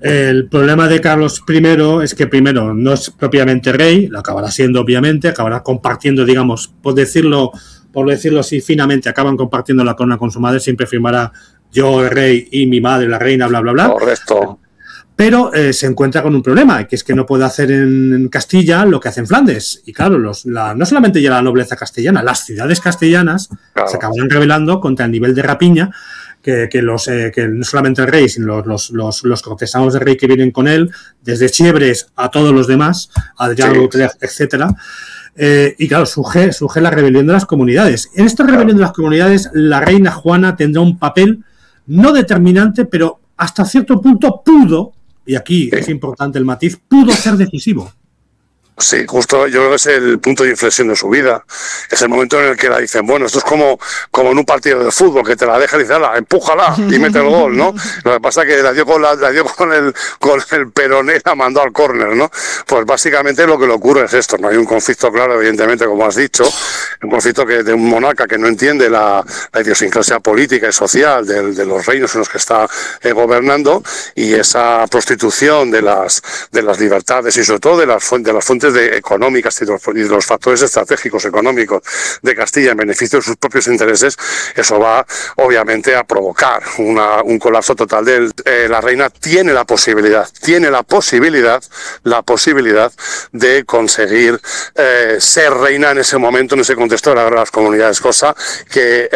El problema de Carlos I es que primero no es propiamente rey, lo acabará siendo obviamente, acabará compartiendo, digamos, por decirlo así finamente, acaban compartiendo la corona con su madre, siempre firmará yo el rey y mi madre la reina, bla, bla, bla. Correcto. Pero se encuentra con un problema, que es que no puede hacer en Castilla lo que hace en Flandes. Y claro, no solamente ya la nobleza castellana, las ciudades castellanas se acabarán rebelando contra el nivel de rapiña que no solamente el rey, sino los cortesanos del rey que vienen con él, desde Chievres a todos los demás, Adrián Utrecht, etcétera. Y claro, surge la rebelión de las comunidades. En esta rebelión de las comunidades, la reina Juana tendrá un papel no determinante, pero hasta cierto punto pudo, y aquí es importante el matiz, pudo ser decisivo. Sí, justo yo creo que es el punto de inflexión de su vida. Es el momento en el que la dicen, bueno, esto es como en un partido de fútbol, que te la deja y dice, ala, empújala y mete el gol, ¿no? Lo que pasa es que la dio con el peroné, la mandó al córner, ¿no? Pues básicamente lo que le ocurre es esto, no hay un conflicto claro, evidentemente, como has dicho, un conflicto de un monarca que no entiende la idiosincrasia política y social de los reinos en los que está gobernando, y esa prostitución de las libertades y sobre todo de las fuentes económicas y de los factores estratégicos económicos de Castilla en beneficio de sus propios intereses. Eso va obviamente a provocar un colapso total la reina tiene la posibilidad de conseguir ser reina en ese momento, en ese contexto de la guerra de las comunidades, cosa que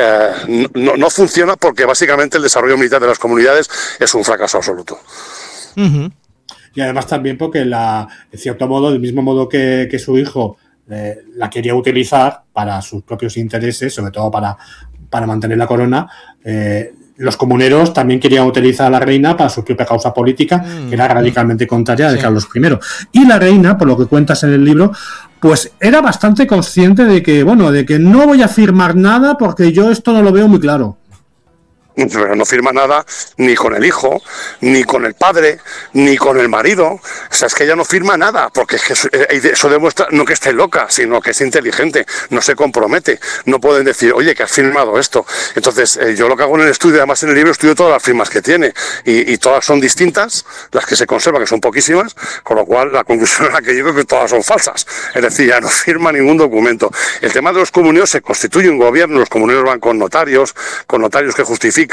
no funciona porque básicamente el desarrollo militar de las comunidades es un fracaso absoluto. Uh-huh. Y además también porque en cierto modo, del mismo modo que su hijo la quería utilizar para sus propios intereses, sobre todo para mantener la corona, los comuneros también querían utilizar a la reina para su propia causa política, que era radicalmente contraria de Carlos I. Y la reina, por lo que cuentas en el libro, pues era bastante consciente de que no voy a firmar nada porque yo esto no lo veo muy claro. Pero no firma nada ni con el hijo, ni con el padre, ni con el marido. O sea, es que ella no firma nada, porque es que eso demuestra no que esté loca, sino que es inteligente, no se compromete. No pueden decir, oye, que has firmado esto. Entonces, yo lo que hago en el estudio, además en el libro, estudio todas las firmas que tiene, y todas son distintas, las que se conservan, que son poquísimas, con lo cual la conclusión a la que llego es que todas son falsas. Es decir, ya no firma ningún documento. El tema de los comuneros, se constituye un gobierno, los comuneros van con notarios que justifican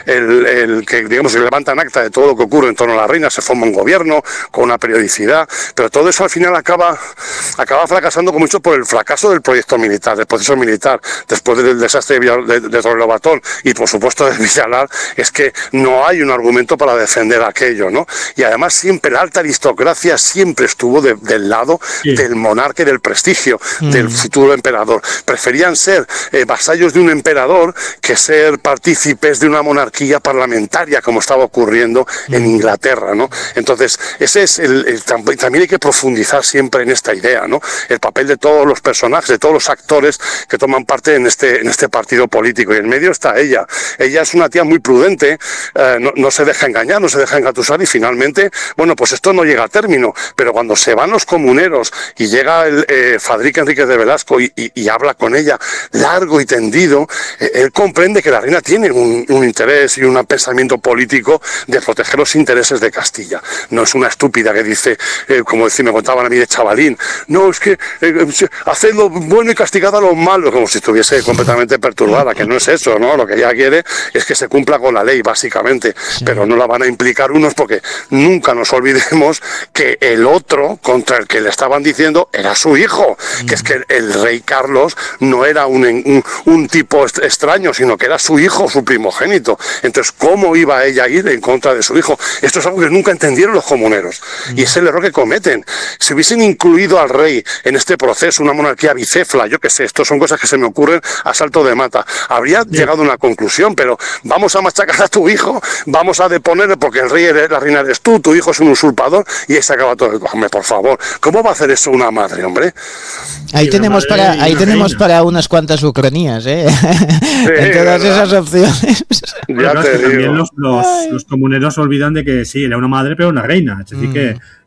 que digamos que levantan acta de todo lo que ocurre en torno a la reina, se forma un gobierno con una periodicidad, pero todo eso al final acaba fracasando, como he dicho, por el fracaso del proyecto militar, del proceso militar, después del desastre de Torrelobatón y por supuesto de Villalar. Es que no hay un argumento para defender aquello, ¿no? Y además siempre la alta aristocracia siempre estuvo del lado del monarca y del prestigio del futuro emperador. Preferían ser vasallos de un emperador que ser partícipes de una monarquía parlamentaria, como estaba ocurriendo en Inglaterra, ¿no? Entonces, ese es también hay que profundizar siempre en esta idea, ¿no? El papel de todos los personajes, de todos los actores que toman parte en este partido político, y en medio está ella. Ella es una tía muy prudente, no se deja engañar, no se deja engatusar, y finalmente, bueno, pues esto no llega a término, pero cuando se van los comuneros y llega el Fadrique Enríquez de Velasco y habla con ella largo y tendido, él comprende que la reina tiene un interés y un pensamiento político de proteger los intereses de Castilla. No es una estúpida que dice, como me contaban a mí de chavalín, no, es que haced lo bueno y castigad a lo malo, como si estuviese completamente perturbada, que no es eso, ¿no? Lo que ella quiere es que se cumpla con la ley, básicamente, pero no la van a implicar unos, porque nunca nos olvidemos que el otro contra el que le estaban diciendo era su hijo, que es que el rey Carlos no era un tipo extraño, sino que era su hijo, su primogénito. Entonces, ¿cómo iba ella a ir en contra de su hijo? Esto es algo que nunca entendieron los comuneros, y es el error que cometen. Si hubiesen incluido al rey en este proceso, una monarquía bicéfala, yo qué sé, esto son cosas que se me ocurren a salto de mata, habría llegado a una conclusión, pero vamos a machacar a tu hijo, vamos a deponerle porque el rey, la reina eres tú, tu hijo es un usurpador, y ahí se acaba todo. Hombre, por favor, ¿cómo va a hacer eso una madre, hombre? Ahí tenemos para unas cuantas ucronías, ¿eh? Sí, en todas esas opciones. Ya te digo. También los comuneros olvidan de que sí, era una madre, pero una reina. Es decir,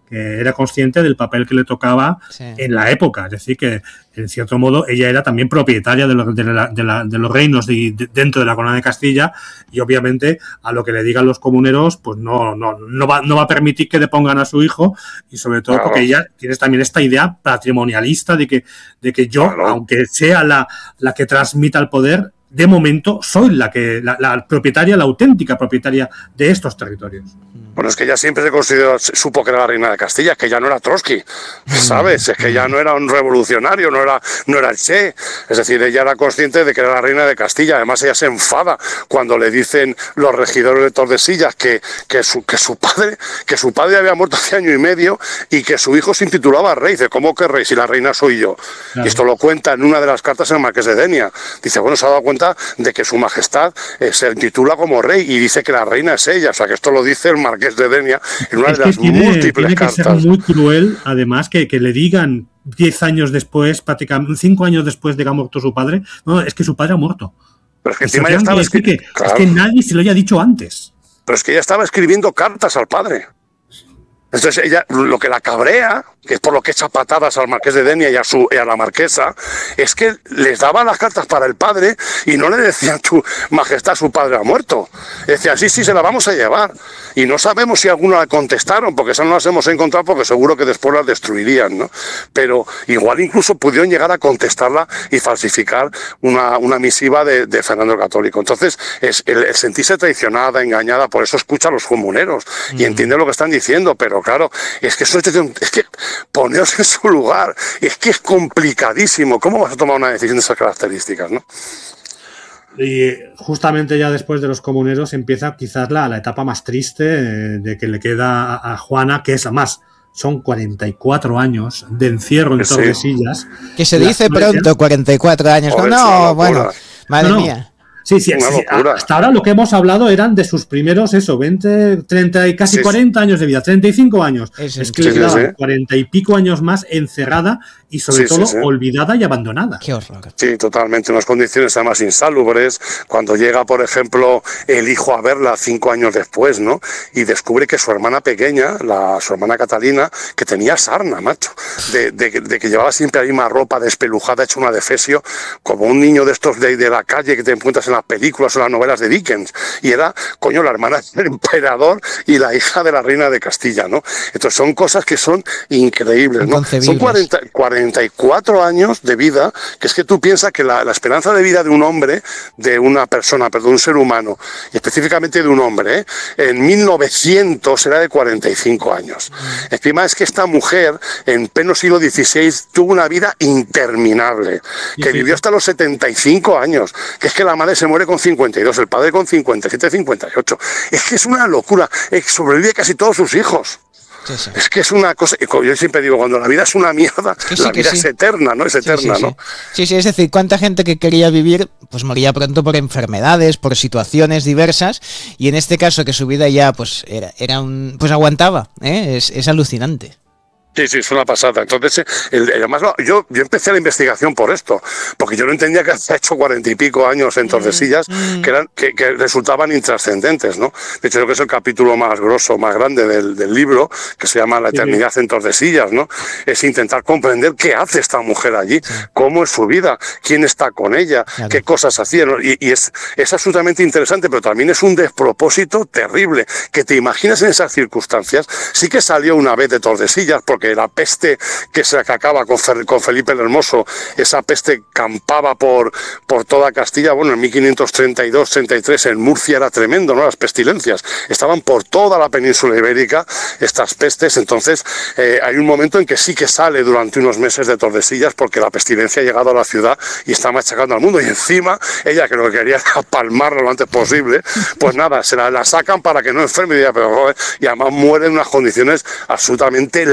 que era consciente del papel que le tocaba en la época. Es decir, que en cierto modo ella era también propietaria de los reinos dentro de la corona de Castilla, y obviamente a lo que le digan los comuneros pues no va a permitir que depongan a su hijo, y sobre todo porque ella tiene también esta idea patrimonialista de que yo, aunque sea la que transmita el poder, de momento soy la propietaria, la auténtica propietaria de estos territorios. Bueno, es que ella siempre supo que era la reina de Castilla, que ya no era Trotsky, ¿sabes? Es que ya no era un revolucionario, no era el Che. Es decir, ella era consciente de que era la reina de Castilla. Además, ella se enfada cuando le dicen los regidores de Tordesillas que su padre había muerto hace año y medio y que su hijo se intitulaba rey. Dice, ¿cómo que rey? Si la reina soy yo. Claro. Y esto lo cuenta en una de las cartas el marqués de Denia. Dice, bueno, se ha dado cuenta de que su majestad se titula como rey y dice que la reina es ella. O sea, que esto lo dice el marqués de Denia en una de las múltiples cartas. Tiene que ser muy cruel, además, que le digan 10 años después, prácticamente 5 años después de que ha muerto su padre, no, es que su padre ha muerto. Pero es que encima ya estaba es que nadie se lo haya dicho antes. Pero es que ella estaba escribiendo cartas al padre. Entonces ella, lo que la cabrea, que es por lo que echa patadas al marqués de Denia y a la marquesa, es que les daban las cartas para el padre y no le decían, tu majestad, su padre ha muerto. Decían, sí, se la vamos a llevar. Y no sabemos si alguna la contestaron, porque esas no las hemos encontrado, porque seguro que después las destruirían, ¿no? Pero igual incluso pudieron llegar a contestarla y falsificar una misiva de Fernando el Católico. Entonces, es el sentirse traicionada, engañada, por eso escucha a los comuneros y entiende lo que están diciendo, pero claro, es que poneos en su lugar, es que es complicadísimo. ¿Cómo vas a tomar una decisión de esas características, no? Y justamente ya después de los comuneros empieza quizás la etapa más triste de que le queda a Juana, que es más, son 44 años de encierro en Tordesillas. Que se dice pronto, 44 años. Joder, no, bueno, madre mía. Sí, hasta ahora lo que hemos hablado eran de sus primeros, 20, 30 y casi 40 años de vida, 35 años. Es que le quedaban 40 y pico años más encerrada y sobre todo olvidada y abandonada. Qué horror. Sí, totalmente, unas condiciones además insalubres. Cuando llega, por ejemplo, el hijo a verla 5 años después, ¿no? Y descubre que su hermana pequeña, su hermana Catalina, que tenía sarna, macho, de que llevaba siempre la misma ropa despelujada, hecha una defesio, como un niño de estos de la calle que te encuentras en las películas o las novelas de Dickens, y era, la hermana del emperador y la hija de la reina de Castilla, ¿no? Entonces son cosas que son increíbles, ¿no? Son 44 años de vida, que es que tú piensas que la esperanza de vida de un hombre, de una persona, de un ser humano, y específicamente de un hombre, en 1900 era de 45 años. Encima es que esta mujer, en pleno siglo XVI, tuvo una vida interminable, que vivió hasta los 75 años, que es que la madre se muere con 52, el padre con 57, 58. Es que es una locura. Sobrevive casi todos sus hijos. Sí. Es que es una cosa, yo siempre digo, cuando la vida es una mierda, la vida es eterna, ¿no? Es eterna, ¿no? Sí, es decir, cuánta gente que quería vivir, pues moría pronto por enfermedades, por situaciones diversas, y en este caso que su vida ya, pues pues aguantaba, es alucinante. Sí, es una pasada. Entonces, además, yo empecé la investigación por esto, porque yo no entendía que había hecho 40 y pico años en Tordesillas que resultaban intrascendentes, ¿no? De hecho, creo que es el capítulo más grosso, más grande del libro, que se llama La eternidad en Tordesillas, ¿no? Es intentar comprender qué hace esta mujer allí, cómo es su vida, quién está con ella, qué cosas hacía, ¿no? Y es absolutamente interesante, pero también es un despropósito terrible, que te imaginas en esas circunstancias. Sí que salió una vez de Tordesillas, porque la peste que se acaba con Felipe el Hermoso, esa peste campaba por toda Castilla. Bueno, en 1532-33 en Murcia era tremendo, ¿no? Las pestilencias estaban por toda la península ibérica, estas pestes. Entonces hay un momento en que sí que sale durante unos meses de Tordesillas, porque la pestilencia ha llegado a la ciudad y está machacando al mundo, y encima ella, que lo que quería era palmarla lo antes posible, pues nada, se la sacan para que no enferme, y además muere en unas condiciones absolutamente lamentables,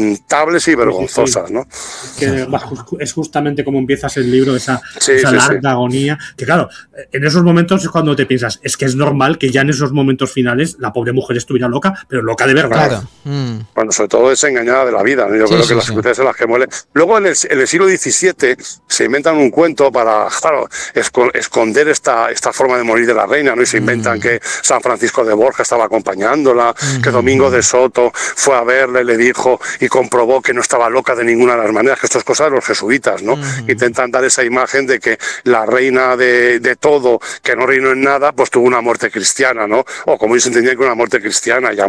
lamentables y vergonzosas, ¿no? Es justamente como empiezas el libro, esa Sí, larga agonía, que claro, en esos momentos es cuando te piensas, es que es normal que ya en esos momentos finales la pobre mujer estuviera loca, pero loca de verdad. Claro. Bueno, sobre todo desengañada de la vida, ¿no? Yo creo que las circunstancias en las que muere. Luego en el siglo XVII se inventan un cuento para, claro, esconder esta forma de morir de la reina, ¿no? Y se inventan que San Francisco de Borja estaba acompañándola, que Domingo de Soto fue a verla y le dijo y comprobó que no estaba loca de ninguna de las maneras, que esto es cosa de los jesuitas, ¿no? Intentan dar esa imagen de que la reina de todo, que no reinó en nada, pues tuvo una muerte cristiana, ¿no? O como ellos entendían que una muerte cristiana, ya